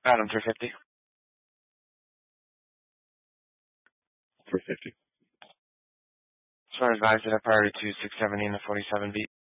Adam, 350. 350. As far as advised, at priority 2670 in the 47 beat.